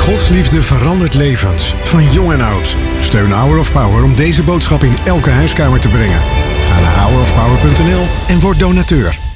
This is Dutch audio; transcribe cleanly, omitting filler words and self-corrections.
Gods liefde verandert levens, van jong en oud. Steun Hour of Power om deze boodschap in elke huiskamer te brengen. Ga naar hourofpower.nl en word donateur.